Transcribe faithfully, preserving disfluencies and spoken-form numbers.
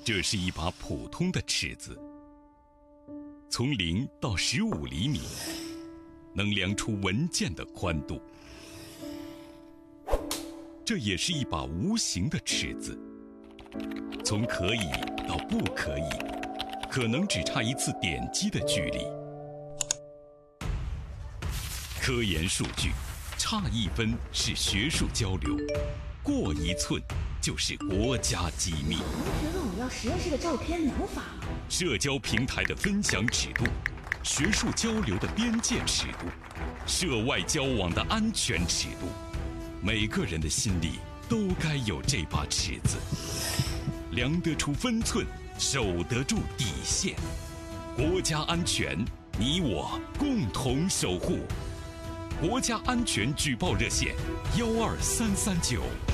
这是一把普通的尺子，从零到十五厘米，能量出文件的宽度。这也是一把无形的尺子，从可以到不可以，可能只差一次点击的距离。科研数据，差一分是学术交流，过一寸就是国家机密。 你觉得我要实验室的照片能发吗？ 社交平台的分享尺度，学术交流的边界尺度，涉外交往的安全尺度，每个人的心里都该有这把尺子，量得出分寸，守得住底线。国家安全，你我共同守护。国家安全举报热线：幺二三三九。